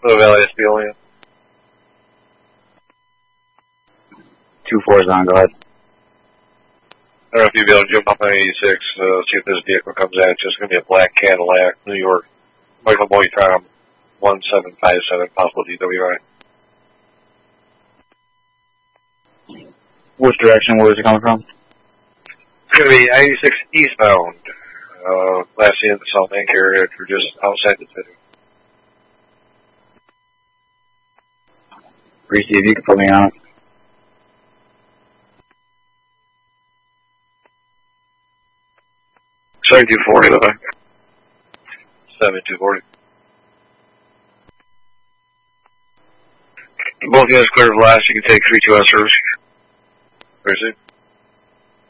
Little Valley SPL, 2-4 is on, go ahead. I don't know if you'll be able to jump up on 86, see if this vehicle comes at you. It's going to be a black Cadillac, New York, Michael Boy Tom, 1757, possible DWI. Which direction was it coming from? It's going to be 96 eastbound, last seen in the Salt Lake area, if you're just outside the city. Reese, if you could put me on it. Sorry, 240, though. 7240. Both units clear of last. You can take 32 S service. Where's it?